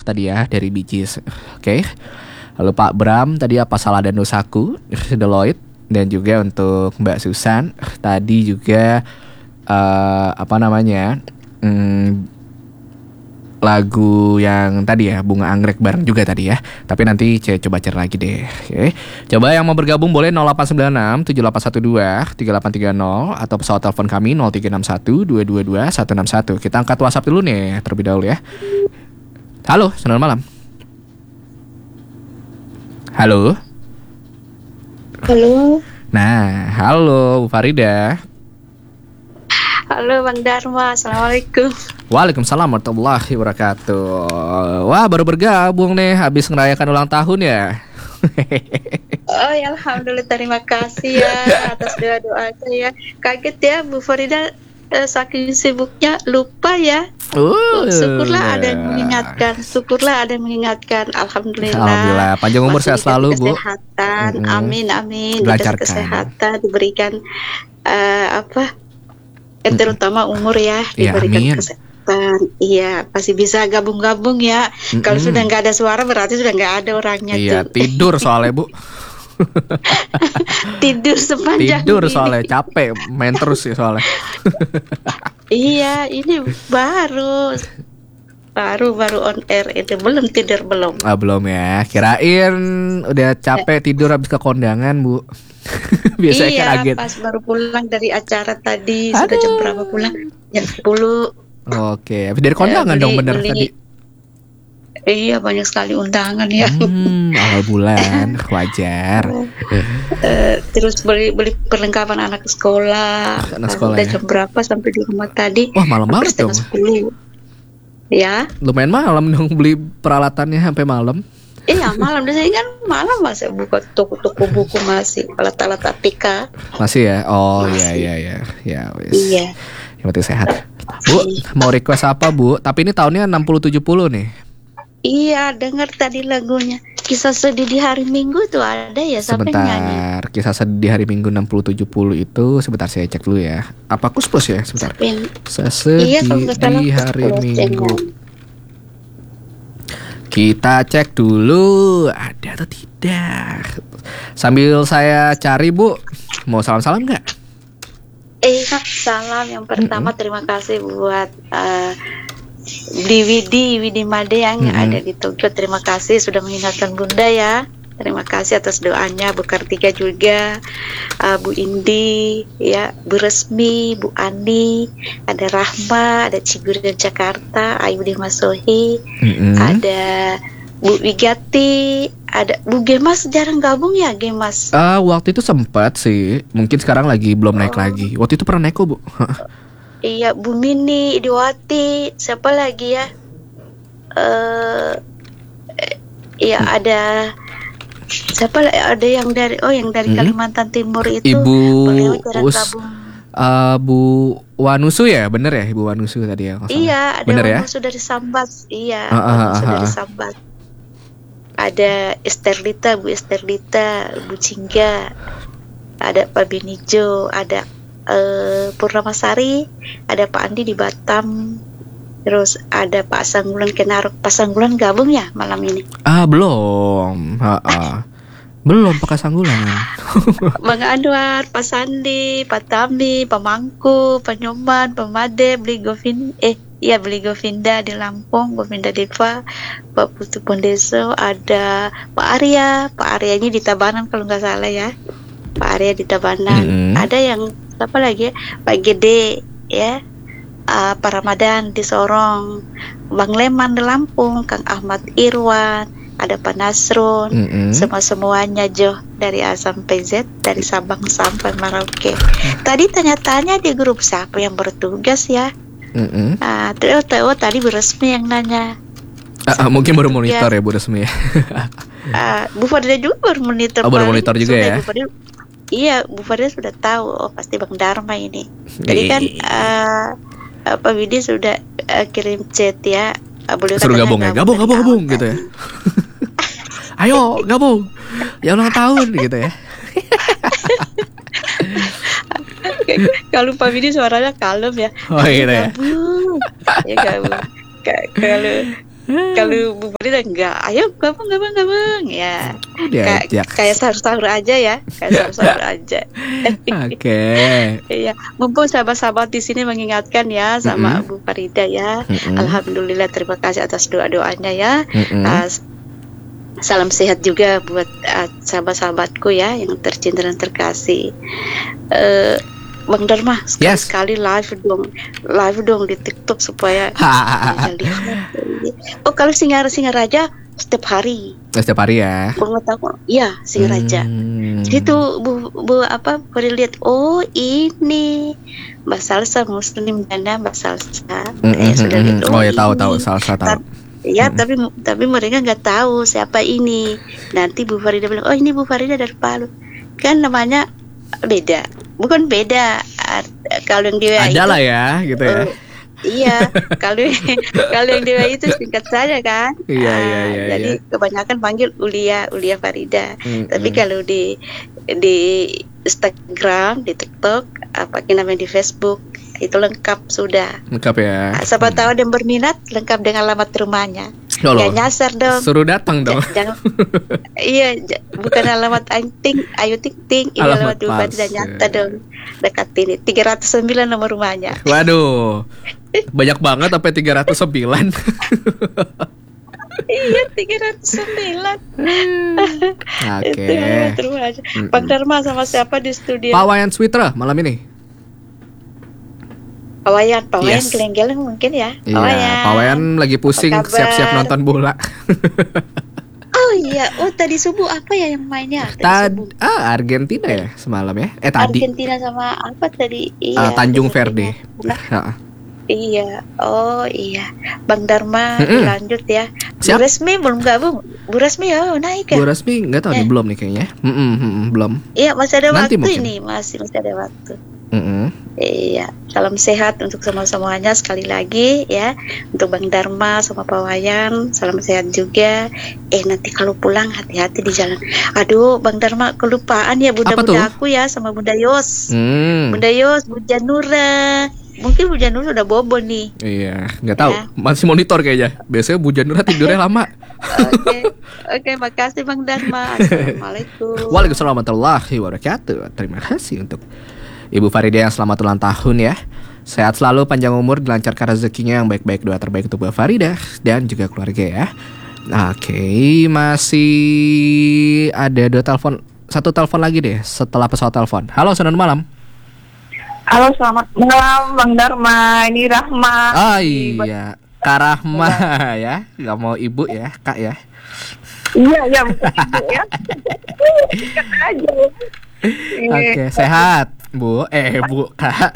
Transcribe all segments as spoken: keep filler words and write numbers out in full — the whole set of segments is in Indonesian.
tadi ya dari Bee Gees. Oke. Lalu Pak Bram tadi Apa Salah dan Dosaku Deloitte. Dan juga untuk Mbak Susan tadi juga uh, apa namanya hmm, lagu yang tadi ya Bunga Anggrek bareng juga tadi ya. Tapi nanti saya coba cari lagi deh. Oke. Coba yang mau bergabung boleh nol delapan sembilan enam tujuh delapan satu dua tiga delapan tiga nol atau pesawat telepon kami nol tiga enam satu dua dua dua satu enam satu. Kita angkat WhatsApp dulu nih terlebih dahulu ya. Halo, selamat malam. Halo. Halo. Nah, halo Bu Farida. Halo Bang Dharma, Assalamualaikum. Waalaikumsalam warahmatullahi wabarakatuh. Wah, baru bergabung nih habis ngerayakan ulang tahun ya. Oh ya, alhamdulillah, terima kasih ya atas doa-doanya ya. Kaget ya Bu Farida, eh, saking sibuknya lupa ya. Uh. Syukurlah ada yang mengingatkan, syukurlah ada yang mengingatkan. Alhamdulillah. Alhamdulillah, panjang umur sehat selalu Bu. Kesehatan, mm-hmm. amin amin. Dilancarkan. Dikasih kesehatan, diberikan uh, apa? Terutama umur ya, diberikan ya, kesehatan. Iya, pasti bisa gabung-gabung ya. Mm-hmm. Kalau sudah nggak ada suara berarti sudah nggak ada orangnya. Iya, tuh. Tidur soalnya Bu. Tidur sepanjang Tidur ini. Soalnya capek main terus ya soalnya. Iya, ini baru baru baru on air itu belum tidur belum. Ah, belum ya. Kirain udah capek tidur habis ke kondangan Bu. Biasanya iya, kan agen. pas baru pulang dari acara tadi. Aduh. Sudah jam berapa pulang? Jam sepuluh. Oke, habis dari kondangan eh, beli, dong bener beli. Tadi. Iya, banyak sekali undangan ya. Hmm, awal bulan, wajar. uh, terus beli beli perlengkapan anak sekolah. Anak sekolah. Udah ya? jam berapa sampai di rumah tadi? Wah, malam banget dong. sepuluh. Ya. Lumayan malam dong beli peralatannya sampai malam. Iya, malam di sini kan malam masih buka toko-toko buku masih alat-alat A P K. Masih ya? Oh iya iya iya. Ya wis. Iya. Yang penting sehat. Bu, mau request apa Bu? Tapi ini tahunnya enam puluh tujuh puluh nih. Iya, dengar tadi lagunya. Kisah Sedih di Hari Minggu tuh ada ya, sampai nyanyi. Sebentar, Kisah Sedih di Hari Minggu enam puluh tujuh puluh itu sebentar saya cek dulu ya. Apa Kuspus ya? Sebentar. Kisah Sedih iya, di Hari Minggu. Cengan. Kita cek dulu ada atau tidak. Sambil saya cari Bu, mau salam-salam nggak? Eh, salam yang pertama mm-hmm. terima kasih buat uh, di Widi Widi Made yang mm-hmm. ada di Tokyo. Terima kasih sudah mengingatkan Bunda ya. Terima kasih atas doanya. Bu Kartika juga, uh, Bu Indi, ya, Bu Resmi, Bu Ani, ada Rahma, ada Cigur dan Jakarta, Ayu Dimasohi, mm-hmm. ada Bu Wigati, ada Bu Gemas. Jarang gabung ya Gemas? Uh, waktu itu sempat sih, mungkin sekarang lagi belum naik oh. lagi. Waktu itu pernah naik kok Bu. Iya, Bu Mini, Idiwati, siapa lagi ya? Uh, iya hmm. ada. Siapa ada yang dari oh yang dari hmm. Kalimantan Timur itu Ibu Us, uh, Bu Wanusu ya, bener ya Ibu Wanusu tadi ya? Iya, ada bener Wanusu ya? Dari Sambat, iya, uh, Wanusu uh, uh, dari Sambat. Ada Esterlita, Bu Esterlita, Bu Cingga, ada Pak Binijo, ada uh, Purnamasari, ada Pak Andi di Batam. Terus ada Pak Sanggulan Kenarok. Pak Sanggulan gabung ya malam ini? Ah belum, ha -ha. belum pakai Sanggulan. Bang Anwar, Pak Sandi, Pak Tami, Pak Mangku, Pak Nyoman, Pak Made, beli Govin, eh iya beli Govinda di Lampung, Govinda Deva, Pak Putu Pondeso, ada Pak Arya, Pak Aryanya di Tabanan kalau nggak salah ya, Pak Arya di Tabanan. Mm-hmm. Ada yang apa lagi? Pak Gede, ya. Uh, Pak Ramadan di Sorong, Bang Leman di Lampung, Kang Ahmad Irwan, ada Pak Nasrun, mm-hmm. semua-semuanya Jo dari A sampai Z, dari Sabang sampai Merauke. Tadi tanya-tanya di grup siapa yang bertugas ya? Mm-hmm. uh, T O T O tadi Bu Resmi yang nanya. Uh, uh, mungkin baru monitor ya Bu Resmi ya. uh, Bu Farida juga baru monitor. Oh, baru monitor juga ya? Bu Farida, iya, Bu Farida sudah tahu. Oh pasti Bang Dharma ini. Jadi kan uh, Pak Widi sudah uh, kirim chat ya. Uh, boleh suruh gabung ya, gabung, gabung, gabung gitu ya. Ayo gabung, ya ulang tahun gitu ya. Kalau Pak Widi suaranya kalem ya. Oh gitu ya. Gabung, ya gabung. Kalau Kalau Bu Farida enggak, ayo gabung gabung gabung ya. Kayak Diajak. kayak sahur-sahur aja ya, kayak sahur-sahur aja. Oke. Iya, mumpung sahabat-sahabat di sini mengingatkan ya sama Mm-mm. Bu Farida ya. Mm-mm. Alhamdulillah, terima kasih atas doa-doanya ya. Mm-mm. Uh, salam sehat juga buat uh, sahabat-sahabatku ya yang tercinta dan terkasih. Uh, Bang Dharma, sekali-sekali live dong, live dong di TikTok supaya bisa lihat. Oh, kalau Singar Singaraja setiap hari. Setiap hari ya. Baru tahu, iya Singaraja. Hmm. Jadi tuh bu, bu apa baru lihat, oh ini Mbak Salsa Muslim Dana Mbak Salsa. Mm-hmm. Ya, sudah lihat, oh, oh ya tahu tahu Salsa tahu. Ya, hmm. tapi tapi mereka nggak tahu siapa ini. Nanti Bu Farida bilang, oh ini Bu Farida dari Palu. Kan namanya beda, bukan beda. Kalau yang dia ada lah ya, gitu ya. Uh, iya, kalau kalau yang dia itu singkat saja kan. Iya uh, iya iya. Jadi iya. kebanyakan panggil Ulia Ulia Farida. Hmm, tapi hmm. kalau di di Instagram, di TikTok, apa namanya di Facebook itu lengkap sudah. Lengkap ya. Nah, siapa tahu yang berminat lengkap dengan alamat rumahnya. Loh, ya nyasar dong. Suruh datang dong. Jangan. Iya, j- bukan alamat anting, ayo ting ting, ini alamat Bu Farida nyata dong. Dekat ini tiga ratus sembilan nomor rumahnya. Waduh. Banyak banget sampai tiga ratus sembilan. Iya, tiga ratus sembilan. Oke. Okay. Bang Dharma sama siapa di studio? Pak Wayan Switra malam ini. Pak Wayan, Pak Wayan yes. geleng-geleng mungkin ya. Iya, Pak Wayan lagi pusing siap-siap nonton bola. Oh iya, oh tadi subuh apa ya yang mainnya? Tadi ah Argentina ya semalam ya. Eh tadi. Argentina sama apa tadi? Iya. Uh, Tanjung Verde. Iya, oh iya. Bang Dharma Mm-mm. lanjut ya. Siap. Bu Resmi belum gabung. Bu Resmi oh naik ya. Bu Resmi nggak tahu eh. nih belum nih kayaknya. Mm-mm, mm-mm, belum. Iya masih ada Nanti waktu mungkin. ini masih masih ada waktu. Mm-mm. Iya, salam sehat untuk semua-semuanya sekali lagi ya. Untuk Bang Dharma sama Pak Wayan, salam sehat juga. Eh nanti kalau pulang hati-hati di jalan. Aduh, Bang Dharma kelupaan ya bunda-bunda aku ya sama Bunda Yos. Hmm. Bunda Yos, Bu Janura. Mungkin Bu Janura udah bobo nih. Iya, nggak tahu. Ya. Masih monitor kayaknya. Biasanya Bu Janura tidurnya lama. Oke, oke, makasih Bang Dharma. Assalamualaikum. Waalaikumsalam warahmatullahi wabarakatuh. Terima kasih untuk Ibu Farida yang selamat ulang tahun ya. Sehat selalu, panjang umur, dilancarkan rezekinya, yang baik-baik, doa terbaik untuk Bu Farida dan juga keluarga ya. Oke, masih ada dua telepon, satu telepon lagi deh setelah pesawat telepon. Halo, selamat malam. Halo, selamat malam Bang Dharma. Ini Rahma. Oh iya, Kak Rahma ya, nggak mau ibu ya, Kak ya. Iya, iya bukan ibu ya. Sikat aja. Oke, sehat Bu, eh Bu, Kak.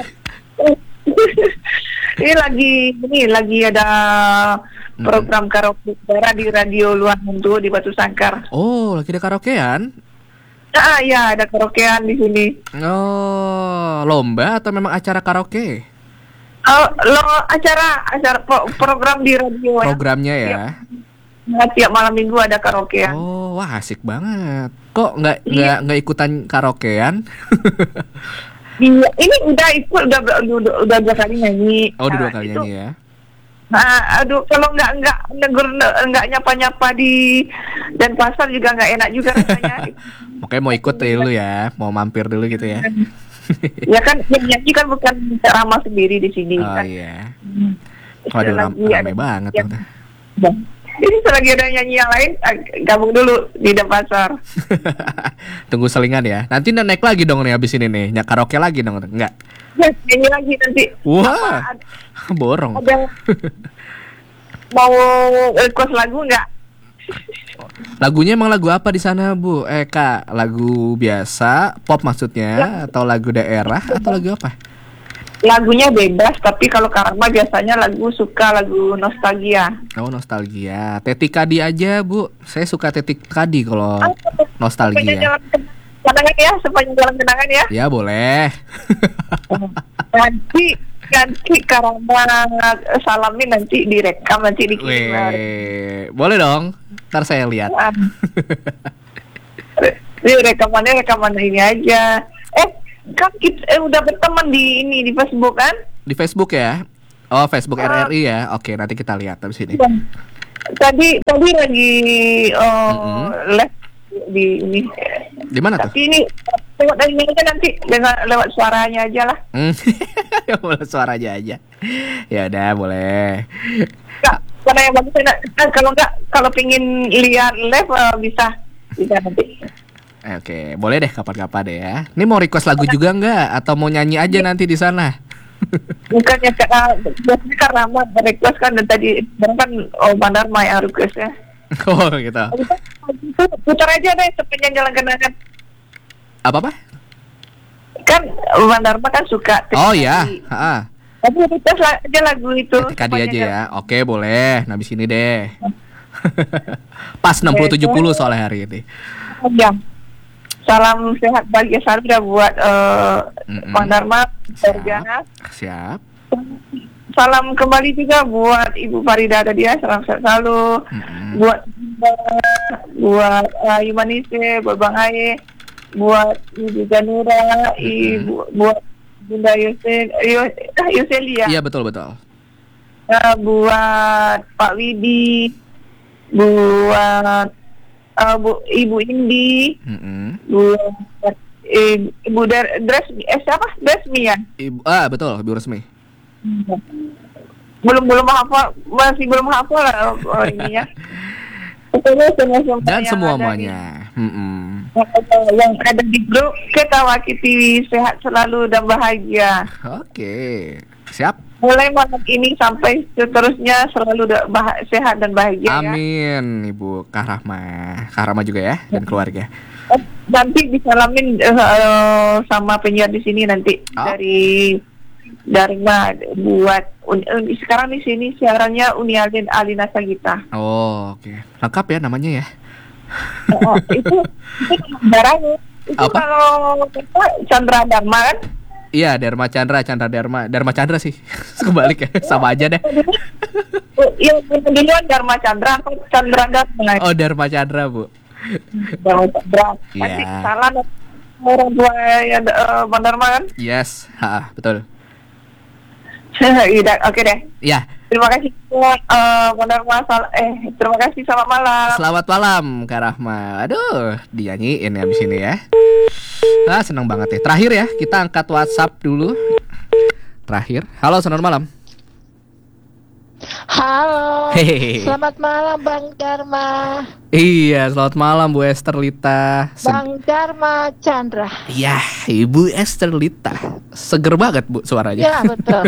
Ini lagi ini lagi ada program karaoke daerah di radio luar Mundu di Batu Sangkar. Oh, lagi ada karaokean? Ah, iya ada karaokean di sini. Oh, lomba atau memang acara karaoke? Oh, lo acara acara pro, program di radio. Programnya ya. Ya. Nah, tiap malam minggu ada karaokean. Oh, wah asik banget. Kok nggak Iya. nggak nggak ikutan karaokean? Iya, ini udah ikut udah udah, udah dua kali nyanyi. Oh, udah dua Nah, kali itu- nyanyi ya. Nah, aduh, kalau nggak nggak negur nggak nyapa-nyapa di dan pasar juga nggak enak juga rasanya. Makanya mau ikut dulu ya, mau mampir dulu gitu ya. Ya kan, yang nyanyi kan bukan Rama sendiri di sini. Oh kan. iya. Hmm. Waduh, ram- Selagi rame ada- banget. ya. Tante. Ya. Jadi selagi ada nyanyi yang lain, ah, gabung dulu di Denpasar. Tunggu selingan ya. Nanti naik lagi dong nih abis ini nih. Nyak karaoke lagi dong, enggak? Ya, nyanyi lagi nanti. Wah, Apa, ada, borong. ada mau request lagu nggak? Lagunya emang lagu apa di sana, Bu? Eh, Kak, lagu biasa, pop maksudnya, atau lagu daerah, atau lagu apa? Lagunya bebas, tapi kalau Karma biasanya lagu suka lagu nostalgia. Oh, nostalgia. Teti Kadi aja, Bu. Saya suka Teti Kadi kalau Sepanjang nostalgia. jalan kenangan ya, sepanjang jalan kenangan ya. Ya, boleh. Nanti nanti Karma salamin nanti direkam nanti dikirim. Weh, boleh dong. Ntar saya lihat. Ini rekamannya rekaman ini aja. Eh, kan kita eh, udah berteman di ini di Facebook kan? Di Facebook ya? Oh, Facebook Ah. R R I ya. Oke, nanti kita lihat habis ini. Tadi tadi lagi uh, Mm-mm. les di ini. Di mana tuh? Tapi ini lewat dari ini aja nanti dengan lewat suaranya aja lah. Hmm. Ya boleh suaranya aja. Ya udah, boleh. Enggak, karena yang bagus enak. Nah, kalau enggak kalau pingin lihat live uh, bisa bisa nanti. Eh, Oke, boleh deh kapan-kapan deh ya. Ini mau request lagu juga nggak? Atau mau nyanyi aja nanti di sana? Bukannya karena biasanya karena mau request kan dan tadi kan oh benar my request ya. Oh gitu. Putar aja deh sepanjang jalan kenangan. Apa apa? Kan Bandar kan suka. Oh ya. Ha. Tapi request aja lagu itu. Tadi aja ya. Oke, boleh. Nah, di sini deh. Pas enam puluh tujuh puluh soalnya hari ini. Ya. Salam sehat bahagia selalu udah buat uh, Mm-mm. Bang Dharma, Siap. Sarjana. Siap. Salam kembali juga buat Ibu Farida tadi ya, salam sehat selalu. Mm-mm. Buat buat uh, Imanise, buat Bang Aye, buat Ibu Janura, Ibu buat Bunda Yusel, Yuselia. Iya, betul betul. Uh, buat Pak Widi, buat uh, Bu, Ibu Indi, Mm-mm. buat eh, Ibu Der, Dres, eh siapa? Dresmi ya? Ibu, ah betul, Ibu Resmi. Belum belum hafal, masih belum hafal lah oh, ini ya. Pokoknya semua semua Dan yang semua ada di- muanya. Mm-mm. yang ada di grup Ketawa K T V sehat selalu dan bahagia. Oke. Siap. Mulai malam ini sampai seterusnya selalu da- bah- sehat dan bahagia ya. Amin, Ibu Karahma. Karahma juga ya dan keluarga. Eh, Nanti disalamin eh, eh, sama penyiar di sini nanti Oh. dari dari Ma buat un- un- sekarang di sini siarannya Unialin Alina Sagita. Oh, oke. Lengkap ya namanya ya. Oh, itu itu darahnya. Itu Apa? kalau kita Chandra Dharma kan? Iya, Dharma Chandra, Chandra Dharma, Dharma Chandra sih. Kebalik ya, sama aja deh. Iya, duluan Dharma Chandra atau Chandra Dharma? Oh, Dharma Chandra, Bu. Dharma Chandra. Iya. Nanti salah nih. Orang tua ya uh, Bang Dharma kan? Yes, ha, betul. Iya, oke deh. Ya, Terima kasih uh, Bang Dharma. Sal- eh, terima kasih selamat malam. selamat malam Kak Rahma. Aduh, dinyanyiin ya abis ini ya. Ah, seneng banget ya. Terakhir ya, kita angkat WhatsApp dulu. Terakhir. Halo, selamat malam. Halo, Hehehe. selamat malam Bang Dharma, Iya, selamat malam Bu Esther Lita. Se- Bang Dharma Chandra. Iya, Ibu Esther Lita. Seger banget Bu suaranya. Ya betul.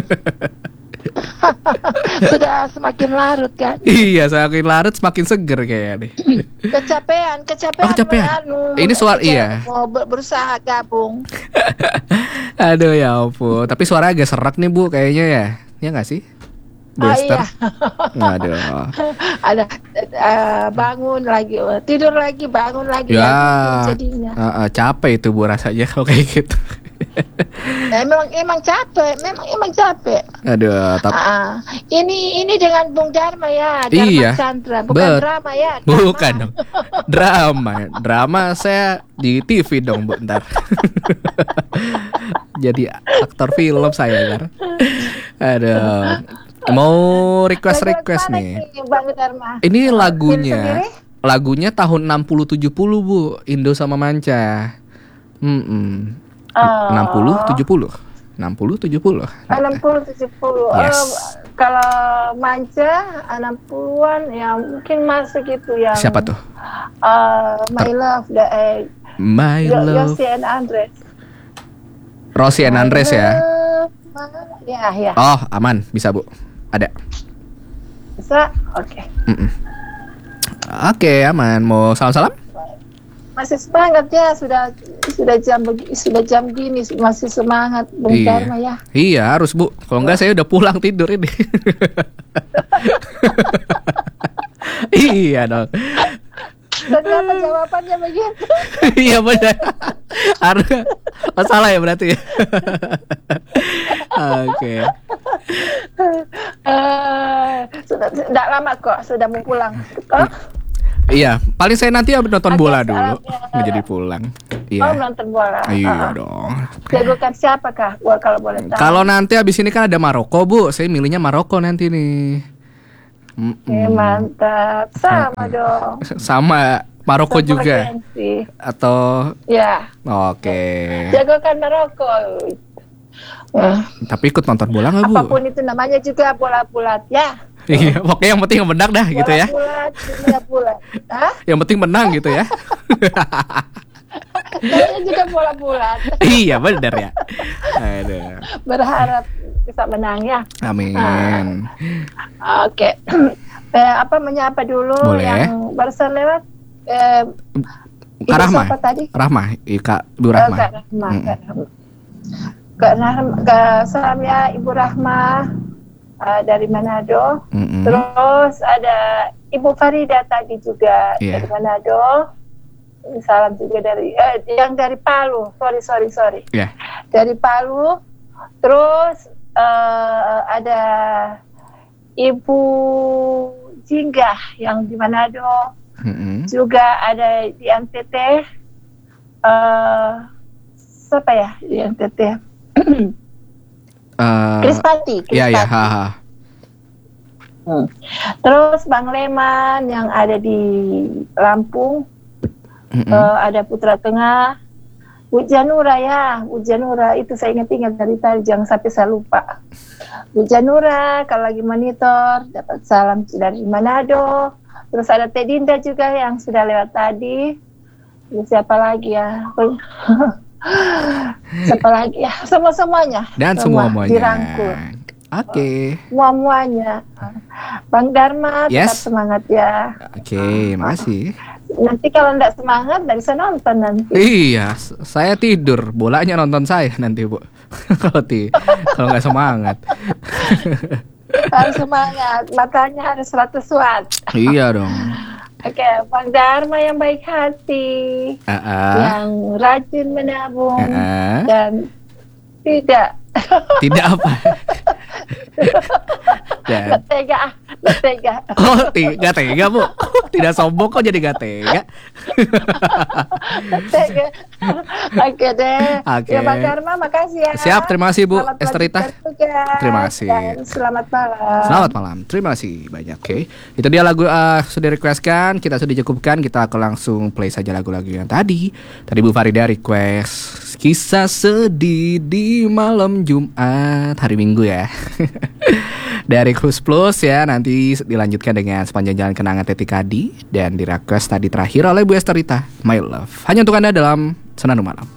Sudah semakin larut kan? Iya, semakin larut semakin seger kayaknya nih. Kecapean, kecapean. Oh, kecapean. anu, Ini suara- keca- iya. Mau ber- berusaha gabung. Aduh ya ampun. Tapi suara agak serak nih Bu kayaknya ya. Ya nggak sih? Bu Ah, Esther. iya. Aduh. Ada eh, bangun lagi, tidur lagi, bangun lagi. Ya. lagi jadinya. Uh, uh, capek itu Bu rasanya kalau kayak gitu. Eh, memang emang capek, memang emang capek. Aduh, tapi Ah, ini ini dengan Bung Dharma ya, Dharma Iya. Chandra, bukan Bet- drama ya. Dharma. bukan dong. Drama. Drama saya di T V dong, Bu, ntar. Jadi aktor film saya kan. Aduh. Mau request-request Lagu nih. mana nih, Bang Dharma? Ini Film lagunya. sendiri? Lagunya tahun enam puluh tujuh puluh, Bu. Indo sama Manca. Hmm. Oh. enam puluh tujuh puluh. enam puluh tujuh puluh. enam puluh tujuh puluh. Yes. Eh, kalau Manca enam puluhan ya mungkin masuk itu yang Siapa tuh? eh, My Love the eh, My Yo- Love. Yossi and Andres. Rossi and Andres ya. Love, Ya, ya. Oh, aman, bisa Bu. Ada. Bisa? Oke. Mm-mm. Oke, aman. Mau salam-salam? Masih semangat ya, sudah sudah jam begi- sudah jam gini masih semangat Bung Iya. Dharma ya. Iya, harus Bu. Kalau enggak saya udah pulang tidur ini. Iya dong. Ternyata jawabannya begitu. Iya benar. Harus masalah ya berarti. Oke. Eh, sudah tidak lama kok, sudah mau pulang. Oh, Iya, paling saya nanti abis nonton Oke, bola dulu, salamnya. nggak jadi pulang. Oh, Iya. nonton bola. Iya Ah. dong. Jagokan siapa kah? Wah, kalau boleh tahu. Kalau nanti abis ini kan ada Maroko, Bu. Saya milihnya Maroko nanti nih. Mm-mm. Eh, mantap. Sama dong. Sama Maroko Sama juga. gengsi. Atau Ya, oke. jagokan Maroko. Wah, Tapi ikut nonton bola nggak, Bu? apapun itu namanya juga bola bulat ya. Iya, pokoknya yang penting menang dah gitu ya. Bola bulat, dunia bulat. Hah? Yang penting menang gitu ya. Kayaknya juga bola bulat. Iya, benar ya. Aduh. Berharap bisa menang ya. Amin. Oke. eh, apa menyapa dulu Boleh. yang barusan lewat? Eh, Kak Ibu Rahma. siapa tadi? Rahma, iya, Kak Bu Eh, Rahma. Kak Rahma. Mm-mm. Kak Rahma. Kak Rahma, Kak salam ya Ibu Rahma eh, dari Manado. Mm-mm. Terus ada Ibu Farida tadi juga Iya. dari Manado. Salam juga dari eh, yang dari Palu. Sorry sorry sorry. Ya. Dari Palu. Terus eh, ada Ibu Jingga yang di Manado. Mm-mm. Juga ada di N T T. Eh, siapa ya di N T T? Eh, Krispati. Iya, iya, Krispati. haha. Hmm. Terus Bang Leman yang ada di Lampung. Mm-mm. Eh, ada Putra Tengah, Bu Janura ya, Bu Janura itu saya ingat-ingat dari tadi, jangan sampai saya lupa. Bu Janura kalau lagi monitor dapat salam dari Manado. Terus ada Teh Dinda juga yang sudah lewat tadi. Terus siapa lagi ya? Siapa lagi ya? Semua-semuanya. Dan Semua semua-muanya. dirangkul. Oke. Semua-muanya. Bang Dharma tetap Yes. semangat ya. Oke, makasih. Nanti kalau nggak semangat nggak bisa nonton nanti. Iya, s- saya tidur, bolanya nonton saya nanti, Bu. Kalau ti, kalau nggak semangat. Harus semangat, matanya harus seratus watt. Iya dong. Oke, Bang Dharma yang baik hati, Ah, yang rajin menabung ah. dan tidak Tidak apa. Dan, nggak tega, ah, nggak tega. oh, ti- gak tega, Bu. Tidak sombong kok jadi gak tega. Nggak tega. Oke deh. Oke. Ya Bang Dharma, makasih ya. Siap, terima kasih, Bu Selamat Esterita. melanjutkan tugas, Terima kasih. dan selamat malam. Selamat malam, terima kasih banyak. Oke, itu dia lagu uh, sudah requestkan, kita sudah cukupkan, kita akan langsung play saja lagu-lagu yang tadi. Tadi Bu Farida request kisah sedih di malam Jumat hari Minggu ya. Dari Cruise Plus ya, nanti dilanjutkan dengan sepanjang jalan kenangan Teti Kadi dan di request tadi terakhir oleh Bu Esterita, My Love. Hanya untuk Anda dalam Senandung Malam.